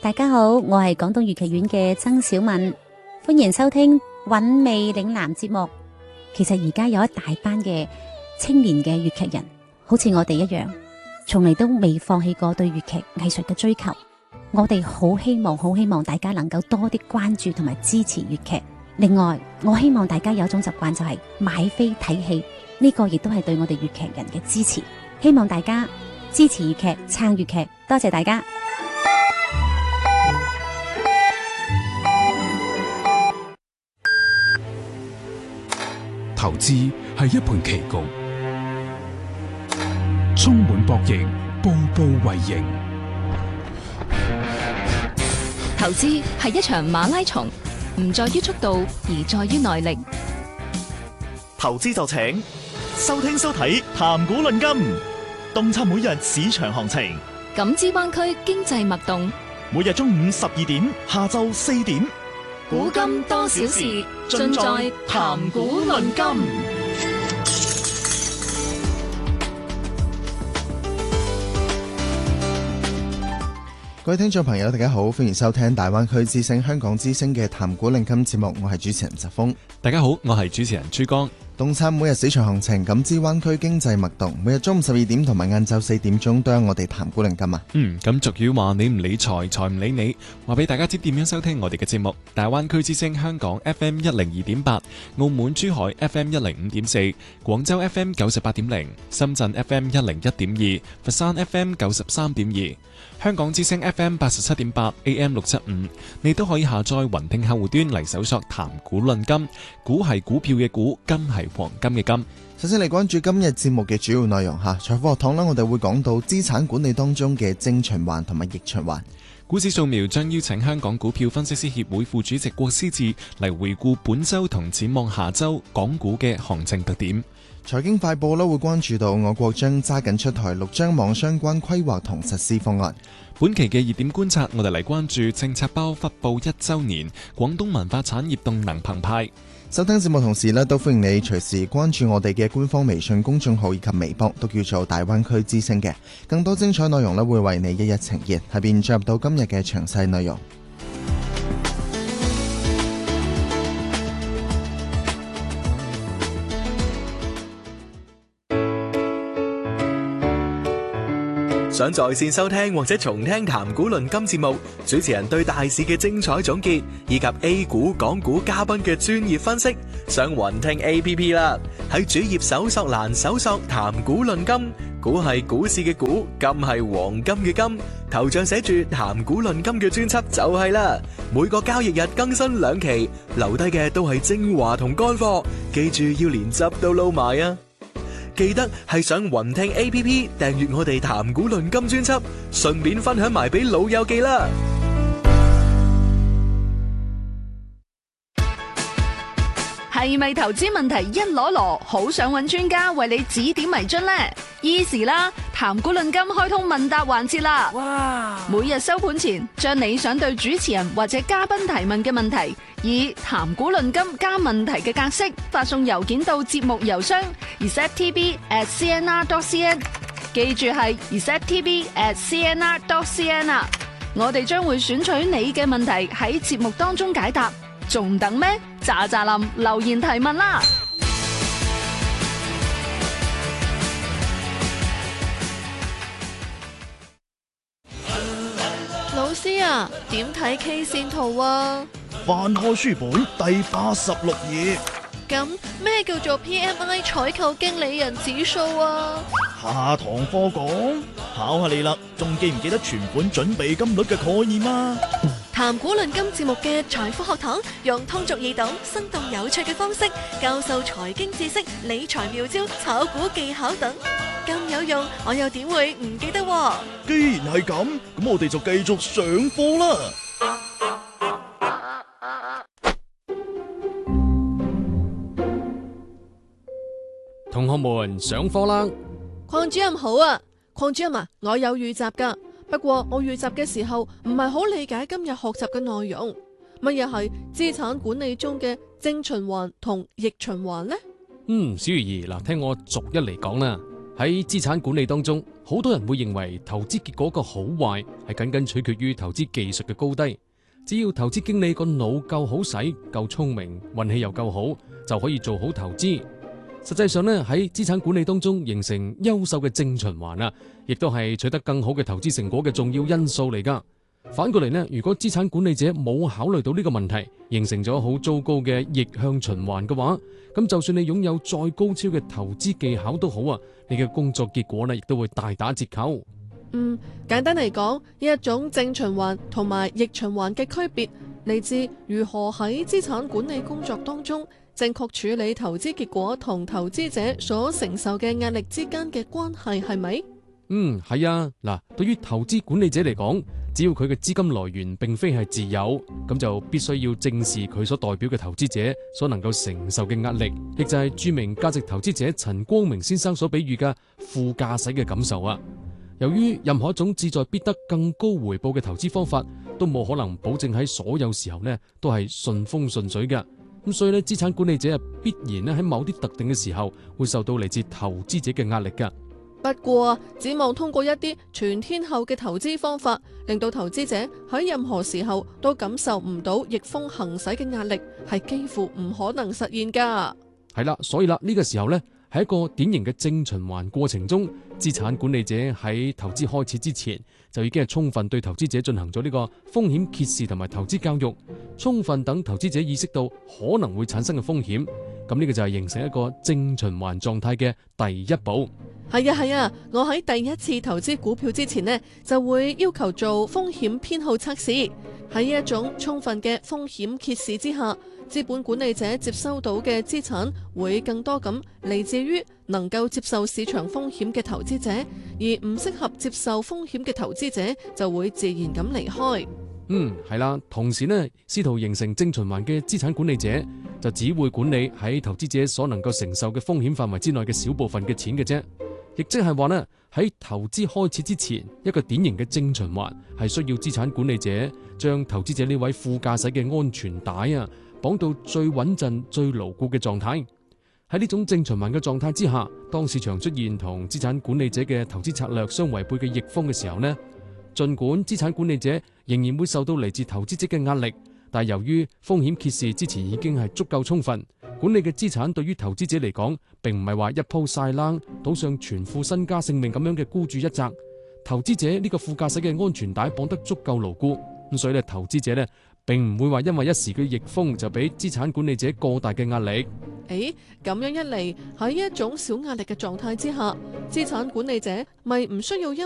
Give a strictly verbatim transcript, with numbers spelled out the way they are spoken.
大家好，我係廣東粵劇院嘅曾小敏，歡迎收聽韻味嶺南節目。其實而家有一大班嘅青年嘅粵劇人，好似我哋一樣，從嚟都未放棄過對粵劇藝術嘅追求。我哋好希望，好希望大家能夠多啲關注同埋支持粵劇。另外，我希望大家有一種習慣，就係買飛睇戲，呢個亦都係對我哋粵劇人嘅支持。希望大家支持粵劇，撐粵劇，多謝大家。 投資係一盤棋局，充滿博弈，步步為營。 投資係一場馬拉松，唔在於速度，而在於耐力。 投資就請收聽收睇談股論金，洞察每日市場行情， 感知灣區經濟脈動。 每日中午十二點，下晝四點， 古今多少事，盡在談股論金。 各位聽眾朋友，大家好，歡迎收聽大灣區之聲、香港之聲嘅談股論金節目，我係主持人澤峰。 大家好，我係主持人珠江。 洞察每日市場行情，感知灣區經濟脈動。每日中午十二點同埋晏晝四點鐘都有我哋談股論金啊。 嗯，咁俗語話你唔理財，財唔理你。話俾大家知點樣收聽我哋嘅節目。大灣區之聲香港 F M 一零二點八，澳門珠海 F M 一零五點四，廣州 F M 九十八點零，深圳 F M 一零一點二，佛山 F M 九十三點二。香港之聲 F M 八十七點八 A M 六七五，你都可以下載雲聽客戶端嚟搜索談股論金，股係股票嘅股，金係黃金嘅金。 首先嚟關注今日節目嘅主要內容吓，財富學堂啦，我哋會講到資產管理當中嘅正循環同埋逆循環。 股市掃描將邀請香港股票分析師協會副主席郭思治嚟回顧本周同展望下周港股嘅行情特點。 財經快報啦，會關注到我國將揸緊出台六張網相關規劃同實施方案。 本期嘅熱點觀察，我哋嚟關注政策包發布一周年，廣東文化產業動能澎湃。 收聽節目同時咧，都歡迎你隨時關注我哋嘅官方微信公眾號以及微博，都叫做大灣區之聲嘅。更多精彩內容咧，會為你一一呈現。下邊進入到今日嘅詳細內容。 想在線收聽或者重聽談股論金節目，主持人對大市嘅精彩總結，以及 A 股、港股嘉賓嘅專業分析，上雲聽 A P P 啦。喺主頁搜索欄搜索談股論金，股係股市嘅股，金係黃金嘅金，頭像寫住談股論金嘅專輯就係啦。每個交易日更新兩期，留低嘅都係精華同乾貨，記住要連汁都撈埋啊！記得係上雲聽 A P P 訂閱我哋談股論金專輯，順便分享埋俾老友記啦。 係咪投資問題一籮籮，好想揾專家為你指點迷津呢？ Easy 啦，談股論金開通問答環節啦！哇！每日收盤前，將你想對主持人或者嘉賓提問嘅問題，以談股論金加問題嘅格式發送郵件到節目郵箱 z e t t b at c n r dot c n， 記住係 z e t t b at c n r dot c n 啊！我哋將會選取你嘅問題喺節目當中解答，仲等咩？喳喳林留言提問啦！ 老師啊，點睇 K 線圖啊？ 翻開書本第八十六頁。 咁咩叫做 P M I 採購經理人指數啊？ 下堂課講，考下你啦，仲記唔記得存款準備金率嘅概念啊？ 談股論金節目嘅財富學堂，用通俗易懂、生動有趣嘅方式教授財經知識、理財妙招、炒股技巧等，咁有用，我又點會唔記得喎？ 既然係咁，咁我哋就繼續上課啦。 同學們上課啦！ 鄺主任好啊，鄺主任啊，我有預習噶。不過我預習嘅時候唔係好理解今日學習嘅內容，乜嘢係資產管理中嘅正循環同逆循環呢？ 嗯，小魚兒嗱，聽我逐一嚟講啦。喺資產管理當中， 好多人會認為投資結果個好壞係僅僅取決於投資技術嘅高低。只要投資經理個腦夠好使、夠聰明、運氣又夠好，就可以做好投資。實際上呢，喺資產管理當中形成優秀嘅正循環啊，亦都係取得更好嘅投資成果嘅重要因素嚟㗎。反過嚟呢，如果資產管理者冇考慮到呢個問題，形成咗好糟糕嘅逆向循環嘅話，咁就算你擁有再高超嘅投資技巧都好啊，你嘅工作結果呢亦都會大打折扣。 嗯，簡單嚟講，呢一種正循環同埋逆循環嘅區別，嚟自如何喺資產管理工作當中正確處理投資結果同投資者所承受嘅壓力之間嘅關係，係咪？ 嗯，係啊。嗱，對於投資管理者嚟講，只要佢嘅資金來源並非係自有，咁就必須要正視佢所代表嘅投資者所能夠承受嘅壓力，亦就係著名價值投資者陳光明先生所比喻嘅副駕駛嘅感受啊。由於任何一種志在必得更高回報嘅投資方法，都冇可能保證喺所有時候呢都係順風順水嘅。咁所以呢，資產管理者必然呢喺某啲特定嘅時候會受到嚟自投資者嘅壓力㗎。 不過，指望通過一啲全天候嘅投資方法，令到投資者喺任何時候都感受唔到逆風行駛嘅壓力，係幾乎唔可能實現㗎。 係啦，所以啦，呢個時候呢，喺一個典型嘅正循環過程中，資產管理者喺投資開始之前就已經係充分對投資者進行咗呢個風險揭示同埋投資教育，充分等投資者意識到可能會產生嘅風險。咁呢個就係形成一個正循環狀態嘅第一步。 係啊係啊，我喺第一次投資股票之前呢，就會要求做風險偏好測試。喺呢一種充分嘅風險揭示之下，資本管理者接收到嘅資產會更多咁嚟自於能夠接受市場風險嘅投資者，而唔適合接受風險嘅投資者就會自然咁離開。 嗯，係啦，同時呢，試圖形成正循環嘅資產管理者就只會管理喺投資者所能夠承受嘅風險範圍之內嘅小部分嘅錢嘅啫。亦即係話呢，喺投資開始之前，一個典型嘅正循環係需要資產管理者將投資者呢位副駕駛嘅安全帶啊綁到最穩陣、最牢固嘅狀態。喺呢種正循環嘅狀態之下，當市場出現同資產管理者嘅投資策略相違背嘅逆風嘅時候呢，儘管資產管理者仍然會受到嚟自投資者嘅壓力，但係由於風險揭示之前已經係足夠充分，管理嘅資產對於投資者嚟講，並唔係話一鋪晒冷，賭上全副身家性命咁樣嘅孤注一擲。投資者呢個副駕駛嘅安全帶綁得足夠牢固，咁所以咧，投資者呢並唔會話因為一時嘅逆風就俾資產管理者過大嘅壓力。 誒，咁樣一嚟，喺一種小壓力嘅狀態之下，資產管理者咪唔需要因